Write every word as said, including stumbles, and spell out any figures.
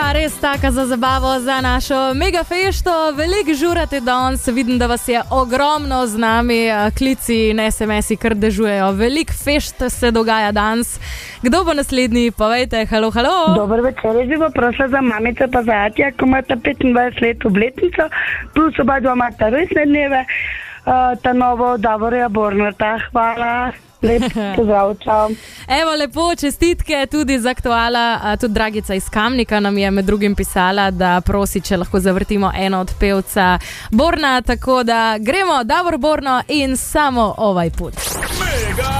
Ja, res taka za zabavo za našo mega fešto. Veliko žurate danes, vidim, da vas je ogromno z nami, klici in es em esi kar dežujejo. Veliko fešt se dogaja danes. Kdo bo naslednji? Povejte, halo, halo. Dober večer, jaz bi bo prosila za mamico pa za atija, ko imata petindvajset let obletnico, plus oba dva imata resne dneve, uh, ta novo Davorja Bornata. Hvala. Lep pozdrav, čau. Evo, lepo, čestitke tudi z aktuala. Tudi Dragica iz Kamnika nam je med drugim pisala, da prosi, če lahko zavrtimo eno od pevca Borna, tako da gremo Davor Borno in samo ovaj put.